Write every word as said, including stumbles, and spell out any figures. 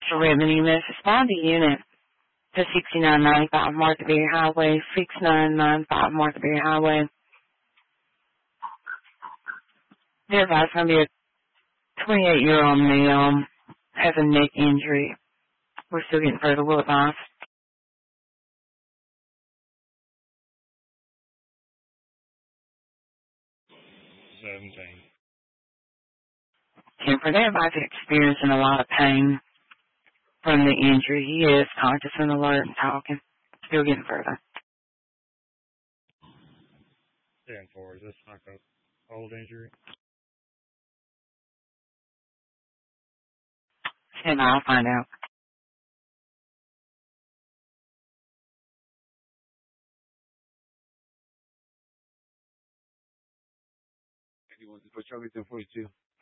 For revenue message, find the unit to sixty-nine ninety-five Martha Berry Highway, sixty-nine ninety-five Martha Berry Highway. There's going to be a twenty-eight-year-old male, has a neck injury. We're still getting further will advice. seventeen. And for that advice, experiencing a lot of pain from the injury. He is conscious and alert and talking. Still getting further. ten four. Is this like a old injury? And I'll find out. Anyone to patrol ten forty-two.